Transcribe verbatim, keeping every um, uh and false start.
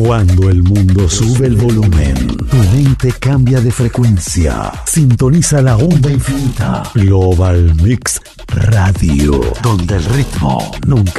Cuando el mundo sube el volumen, tu mente cambia de frecuencia. Sintoniza la onda infinita. Global Mix Radio, donde el ritmo nunca